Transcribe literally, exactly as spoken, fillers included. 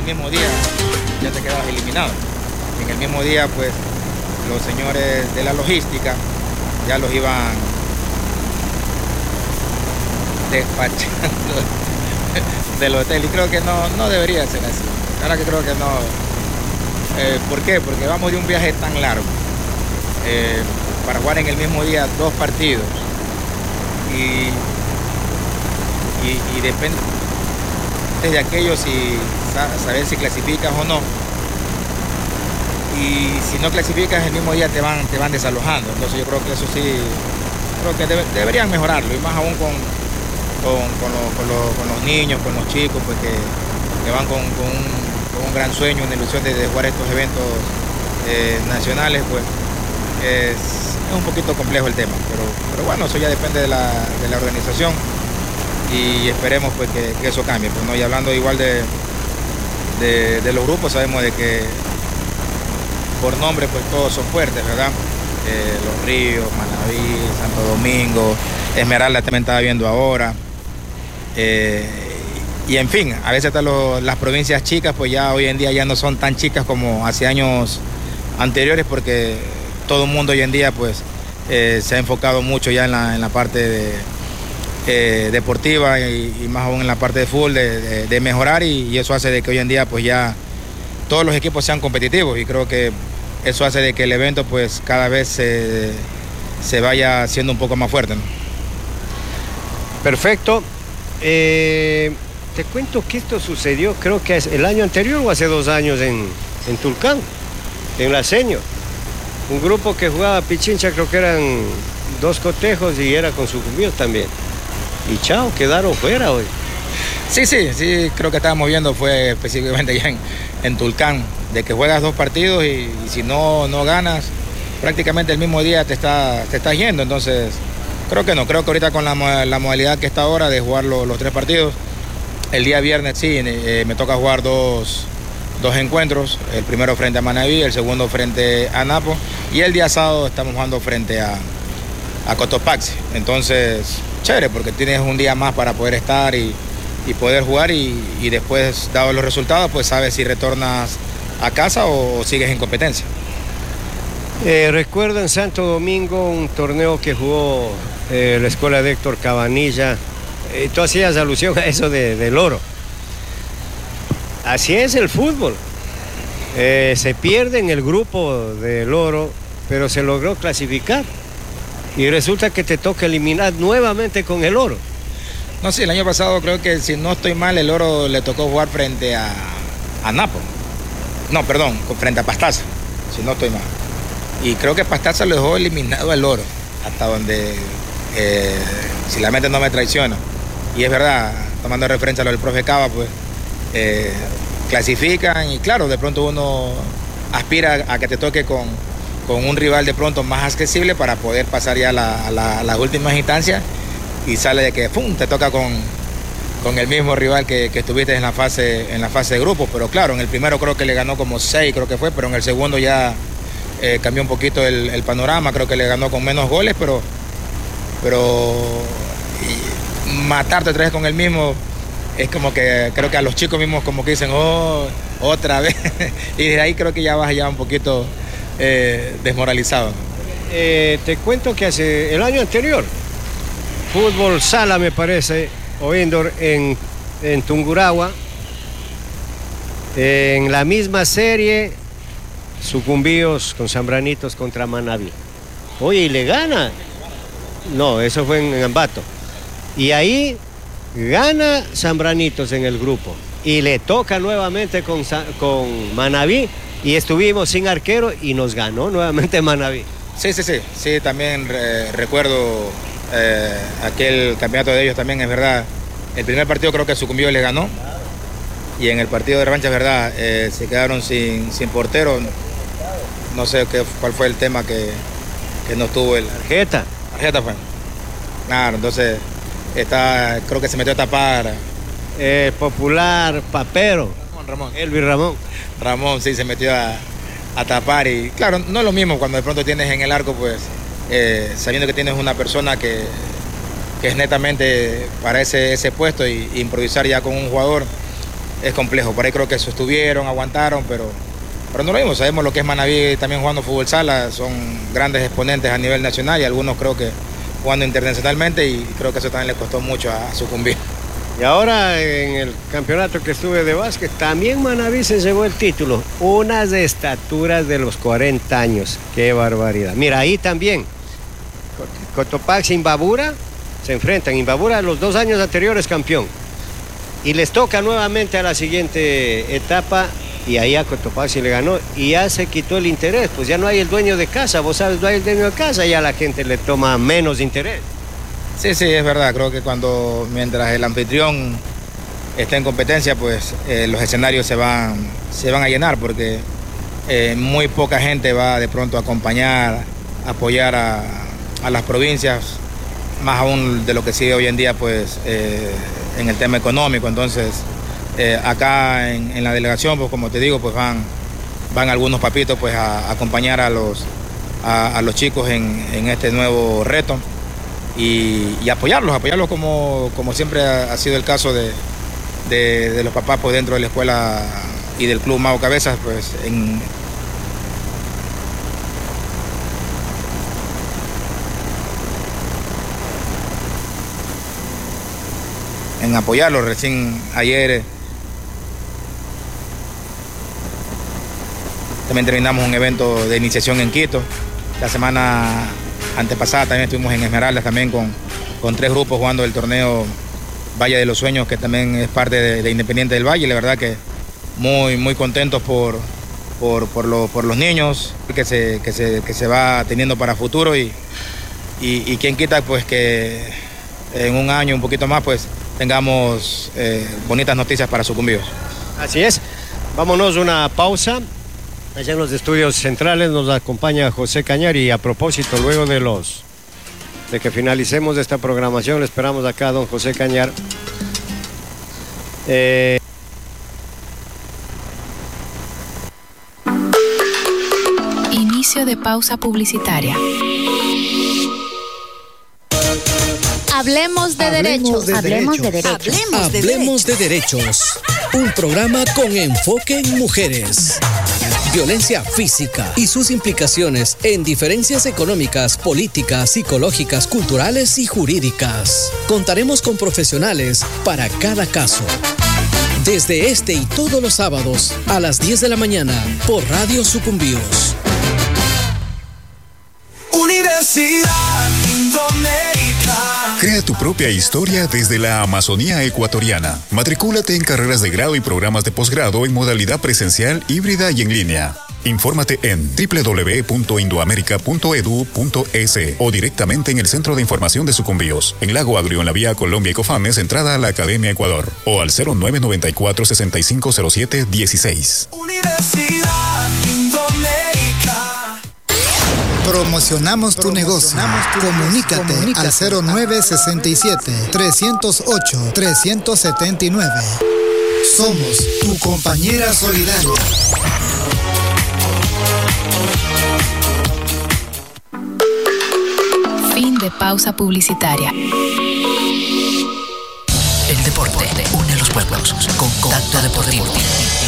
mismo día ya te quedabas eliminado. En el mismo día, pues, los señores de la logística ya los iban despachando del hotel, y creo que no, no debería ser así. Ahora que creo que no. Eh, ¿Por qué? Porque vamos de un viaje tan largo eh, para jugar en el mismo día dos partidos y, y, y depende de aquellos y saber si clasificas o no. Y si no clasificas el mismo día te van, te van desalojando. Entonces yo creo que eso sí, creo que debe, deberían mejorarlo, y más aún con, con, con, lo, con, lo, con los niños, con los chicos, pues que, que van con, con, un, con un gran sueño, una ilusión de, de jugar estos eventos eh, nacionales, pues es, es un poquito complejo el tema. Pero, pero bueno, eso ya depende de la, de la organización, y esperemos pues que, que eso cambie. Pues, ¿no? Y hablando igual de, de, de los grupos, sabemos de que por nombre pues todos son fuertes, ¿verdad? Eh, Los Ríos, Manaví, Santo Domingo, Esmeralda también estaba viendo ahora. Eh, y en fin, a veces hasta los, las provincias chicas pues ya hoy en día ya no son tan chicas como hace años anteriores, porque todo el mundo hoy en día pues eh, se ha enfocado mucho ya en la, en la parte de, eh, deportiva y, y más aún en la parte de fútbol, de, de, de mejorar, y, y eso hace de que hoy en día pues ya todos los equipos sean competitivos, y creo que eso hace de que el evento pues cada vez se, se vaya haciendo un poco más fuerte, ¿no? Perfecto. Eh, te cuento que esto sucedió, creo que es el año anterior o hace dos años en, en Tulcán, en la Senior. Un grupo que jugaba pichincha, creo que eran dos cotejos y era con sucumbíos también. Y chao, quedaron fuera hoy. Sí, sí, sí, creo que estábamos viendo, fue específicamente ya en, en Tulcán, de que juegas dos partidos y, y si no, no ganas, prácticamente el mismo día te, está, te estás yendo. Entonces, creo que no, creo que ahorita con la, la modalidad que está ahora de jugar lo, los tres partidos, el día viernes sí, eh, me toca jugar dos, dos encuentros, el primero frente a Manaví, el segundo frente a Napo, y el día sábado estamos jugando frente a, a Cotopaxi. Entonces, chévere, porque tienes un día más para poder estar y y poder jugar, y, y después, dados los resultados, pues sabes si retornas a casa o, o sigues en competencia. Eh, recuerdo en Santo Domingo un torneo que jugó eh, la escuela de Héctor Cabanilla. Eh, tú hacías alusión a eso de, del oro. Así es el fútbol. Eh, se pierde en el grupo del oro, pero se logró clasificar. Y resulta que te toca eliminar nuevamente con el oro. No, sí, el año pasado creo que, si no estoy mal, el oro le tocó jugar frente a, a Napo. No, perdón, frente a Pastaza, si no estoy mal. Y creo que Pastaza lo dejó eliminado el oro, hasta donde, eh, si la mente no me traiciona. Y es verdad, tomando referencia a lo del profe Cava, pues eh, clasifican, y claro, de pronto uno aspira a que te toque con, con un rival de pronto más accesible para poder pasar ya a, la, a, la, a las últimas instancias. Y sale de que ¡pum!, te toca con, con el mismo rival que, que estuviste en la fase en la fase de grupos. Pero claro, en el primero creo que le ganó como seis, creo que fue, pero en el segundo ya eh, cambió un poquito el, el panorama. Creo que le ganó con menos goles, pero, pero matarte otra vez con el mismo es como que creo que a los chicos mismos como que dicen, oh, otra vez. Y de ahí creo que ya vas ya un poquito eh, desmoralizado. Eh, te cuento que hace el año anterior, fútbol sala, me parece, o indoor, en, en Tungurahua, en la misma serie, Sucumbíos con Zambranitos contra Manaví. Oye, ¿y le gana? No, eso fue en, en Ambato. Y ahí gana Zambranitos en el grupo. Y le toca nuevamente con, con Manaví, y estuvimos sin arquero y nos ganó nuevamente Manaví. Sí, sí, sí, sí, también eh, recuerdo eh, aquel campeonato de ellos también, es verdad. El primer partido creo que Sucumbíos le ganó, y en el partido de revancha, es verdad, eh, se quedaron sin, sin portero. No sé qué, cuál fue el tema que, que no tuvo el... Tarjeta. Tarjeta fue. Claro, entonces está, creo que se metió a tapar. Eh, popular Papero. Ramón, Ramón. Elvis Ramón. Ramón, sí, se metió a, a tapar, y claro, no es lo mismo cuando de pronto tienes en el arco, pues, eh, sabiendo que tienes una persona que, que es netamente para ese, ese puesto, y, y improvisar ya con un jugador, es complejo. Por ahí creo que sostuvieron, aguantaron, pero, pero no lo vimos. Sabemos lo que es Manaví también jugando fútbol sala, son grandes exponentes a nivel nacional y algunos creo que jugando internacionalmente, y creo que eso también le costó mucho a, a sucumbir. Y ahora en el campeonato que estuve de básquet, también Manaví se llevó el título. Unas estaturas de los cuarenta años. ¡Qué barbaridad! Mira, ahí también, Cotopaxi y Imbabura se enfrentan. Imbabura los dos años anteriores campeón. Y les toca nuevamente a la siguiente etapa, y ahí a Cotopaxi le ganó. Y ya se quitó el interés, pues ya no hay el dueño de casa. Vos sabes, no hay el dueño de casa, ya la gente le toma menos interés. Sí, sí, es verdad. Creo que cuando, mientras el anfitrión está en competencia, pues eh, los escenarios se van, se van a llenar, porque eh, muy poca gente va de pronto a acompañar, a apoyar a, a las provincias, más aún de lo que sigue hoy en día, pues eh, en el tema económico. Entonces, eh, acá en, en la delegación, pues como te digo, pues van, van algunos papitos pues a, a acompañar a los, a, a los chicos en, en este nuevo reto. Y, y apoyarlos, apoyarlos como, como siempre ha, ha sido el caso de, de, de los papás pues dentro de la escuela y del Club Mago Cabezas, pues en, en apoyarlos. Recién ayer también terminamos un evento de iniciación en Quito. La semana antepasada también estuvimos en Esmeraldas también con, con tres grupos jugando el torneo Valle de los Sueños, que también es parte de, de Independiente del Valle. La verdad que muy, muy contentos por, por, por, lo, por los niños que se, que, se, que se va teniendo para futuro, y, y, y quien quita pues que en un año, un poquito más, pues tengamos eh, bonitas noticias para Sucumbíos. Así es. Vámonos una pausa. Allá en los estudios centrales nos acompaña José Cañar, y a propósito, luego de los de que finalicemos esta programación, le esperamos acá a don José Cañar. Eh... Inicio de pausa publicitaria. Hablemos de derechos. Hablemos de derechos. Hablemos de Hablemos de derechos. Un programa con enfoque en mujeres. Violencia física y sus implicaciones en diferencias económicas, políticas, psicológicas, culturales y jurídicas. Contaremos con profesionales para cada caso. Desde este y todos los sábados a las diez de la mañana por Radio Sucumbíos. Universidad Indoamérica. Crea tu propia historia desde la Amazonía ecuatoriana. Matricúlate en carreras de grado y programas de posgrado en modalidad presencial, híbrida y en línea. Infórmate en doble u doble u doble u punto indoamerica punto e d u punto e s o directamente en el Centro de Información de Sucumbíos, en Lago Agrio, en la vía Colombia y Cofames, entrada a la Academia Ecuador, o al cero nueve nueve cuatro, seis cinco cero siete, dieciséis. Universidad Indoamérica. Promocionamos tu negocio. Comunícate al cero nueve seis siete, tres cero ocho, tres siete nueve. Somos tu compañera solidaria. Fin de pausa publicitaria. El deporte une los pueblos con Contacto Deportivo.